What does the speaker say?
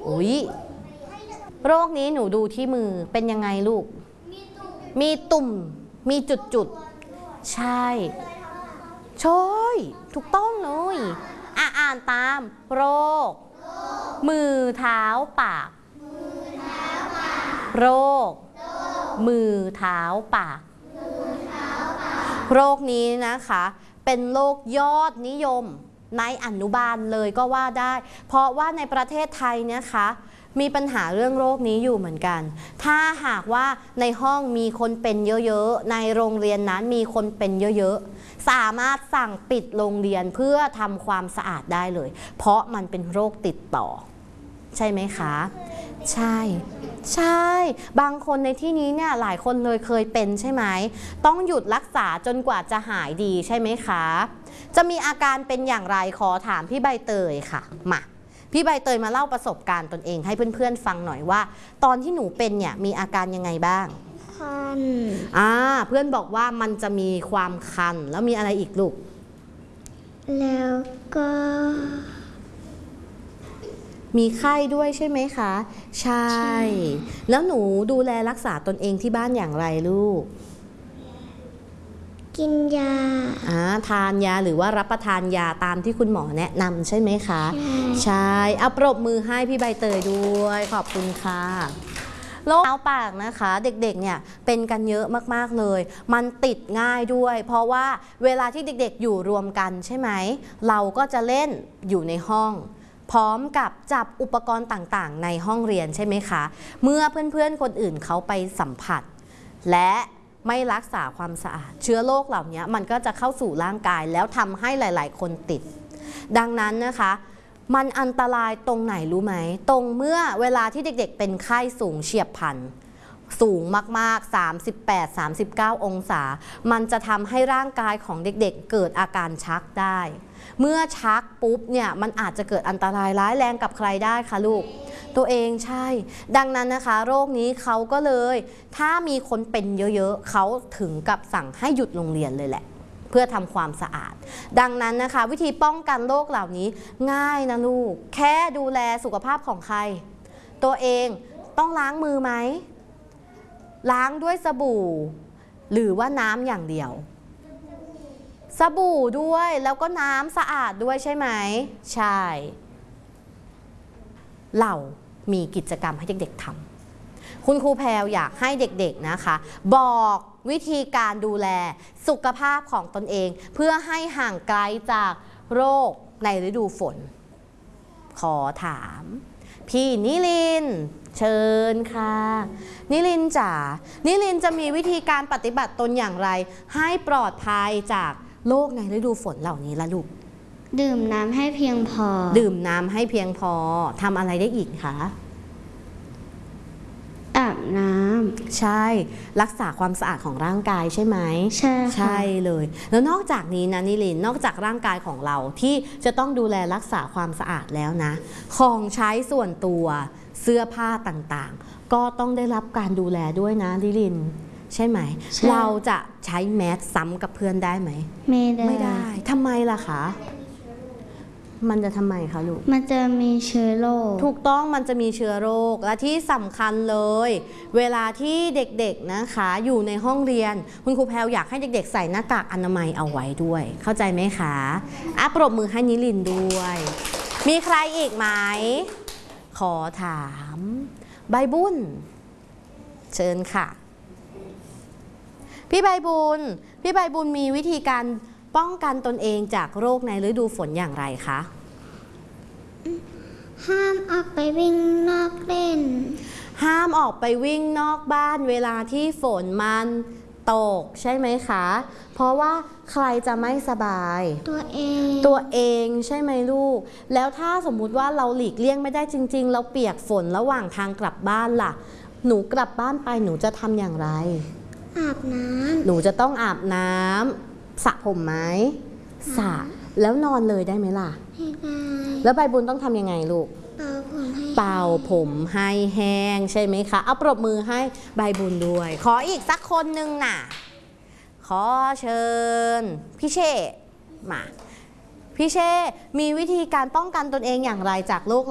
อุ๊ยโรคนี้หนูดูที่มือเป็นยังไงลูกมีตุ่มมีจุดใช่ใช่ถูกต้องเลยอ่านตามโรคมือเท้าปากโรคมือเท้าปากโรคนี้นะคะเป็นโรคยอดนิยมในอนุบาลเลยก็ว่าได้เพราะว่าในประเทศไทยนะคะมีปัญหาเรื่องโรคนี้อยู่เหมือนกันถ้าหากว่าในห้องมีคนเป็นเยอะๆในโรงเรียนนั้นมีคนเป็นเยอะๆสามารถสั่งปิดโรงเรียนเพื่อทำความสะอาดได้เลยเพราะมันเป็นโรคติดต่อใช่ไหมคะใช่บางคนในที่นี้เนี่ยหลายคนเลยเคยเป็นใช่ไหมต้องหยุดรักษาจนกว่าจะหายดีใช่ไหมคะจะมีอาการเป็นอย่างไรขอถามพี่ใบเตยค่ะมาพี่ใบเตยมาเล่าประสบการณ์ตนเองให้เพื่อนๆฟังหน่อยว่าตอนที่หนูเป็นเนี่ยมีอาการยังไงบ้างคันเพื่อนบอกว่ามันจะมีความคันแล้วมีอะไรอีกลูกแล้วก็มีไข้ด้วยใช่ไหมคะใช่แล้วหนูดูแลรักษาตนเองที่บ้านอย่างไรลูกกินยาทานยาหรือว่ารับประทานยาตามที่คุณหมอแนะนำใช่ไหมคะใช่เอาปรบมือให้พี่ใบเตยด้วยขอบคุณค่ะโรคเท้าปากนะคะเด็กๆเนี่ยเป็นกันเยอะมากๆเลยมันติดง่ายด้วยเพราะว่าเวลาที่เด็กๆอยู่รวมกันใช่ไหมเราก็จะเล่นอยู่ในห้องพร้อมกับจับอุปกรณ์ต่างๆในห้องเรียนใช่ไหมคะเมื่อเพื่อนๆคนอื่นเขาไปสัมผัสและไม่รักษาความสะอาดเชื้อโรคเหล่านี้มันก็จะเข้าสู่ร่างกายแล้วทำให้หลายๆคนติดดังนั้นนะคะมันอันตรายตรงไหนรู้ไหมตรงเมื่อเวลาที่เด็กๆเป็นไข้สูงเฉียบพลันสูงมากๆ38-39 องศามันจะทำให้ร่างกายของเด็กๆเกิดอาการชักได้เมื่อชักปุ๊บเนี่ยมันอาจจะเกิดอันตรายร้ายแรงกับใครได้คะลูกตัวเองใช่ดังนั้นนะคะโรคนี้เขาก็เลยถ้ามีคนเป็นเยอะๆเขาถึงกับสั่งให้หยุดโรงเรียนเลยแหละเพื่อทำความสะอาดดังนั้นนะคะวิธีป้องกันโรคเหล่านี้ง่ายนะลูกแค่ดูแลสุขภาพของใครตัวเองต้องล้างมือไหมล้างด้วยสบู่หรือว่าน้ำอย่างเดียวสบู่ด้วยแล้วก็น้ำสะอาดด้วยใช่ไหมใช่เรามีกิจกรรมให้เด็กๆทำคุณครูแพรวอยากให้เด็กๆนะคะบอกวิธีการดูแลสุขภาพของตนเองเพื่อให้ห่างไกลจากโรคในฤดูฝนขอถามพี่นิลินเชิญค่ะนิลินจ๋านิลินจะมีวิธีการปฏิบัติตนอย่างไรให้ปลอดภัยจากโรคในฤดูฝนเหล่านี้ล่ะลูกดื่มน้ำให้เพียงพอดื่มน้ำให้เพียงพอทำอะไรได้อีกคะอาบน้ำใช่รักษาความสะอาดของร่างกายใช่ไหมใช่เลยแล้วนอกจากนี้นะนิลินนอกจากร่างกายของเราที่จะต้องดูแลรักษาความสะอาดแล้วนะของใช้ส่วนตัวเสื้อผ้าต่างๆก็ต้องได้รับการดูแลด้วยนะนิลินใช่ไหมเราจะใช้แมสซ้ำกับเพื่อนได้ไหมไม่ได้ทำไมล่ะคะมันจะทำไมคะลูกมันจะมีเชื้อโรคถูกต้องมันจะมีเชื้อโรคและที่สำคัญเลยเวลาที่เด็กๆนะคะอยู่ในห้องเรียนคุณครูแพรวอยากให้เด็กๆใส่หน้ากากอนามัยเอาไว้ด้วยเข้าใจไหมคะปรบมือให้นิลินด้วยมีใครอีกไหมขอถามใบบุญเชิญค่ะพี่ใบบุญมีวิธีการป้องกันตนเองจากโรคในฤดูฝนอย่างไรคะห้ามออกไปวิ่งนอกเล่นห้ามออกไปวิ่งนอกบ้านเวลาที่ฝนมันตกใช่ไหมคะเพราะว่าใครจะไม่สบายตัวเองใช่ไหมลูกแล้วถ้าสมมุติว่าเราหลีกเลี่ยงไม่ได้จริงๆเราเปียกฝนระหว่างทางกลับบ้านล่ะหนูกลับบ้านไปหนูจะทำอย่างไรอาบน้ำหนูจะต้องอาบน้ำสระผมไหมสระแล้วนอนเลยได้ไหมล่ะไม่ได้แล้วใบบุญต้องทำยังไงลูกเป่าผมให้แห้งใช่ไหมคะเอาปรบมือให้ใบบุญด้วยขออีกสักคนนึงน่ะขอเชิญพี่เช่มาพี่เช่มีวิธีการป้องกันตนเองอย่างไรจากโรค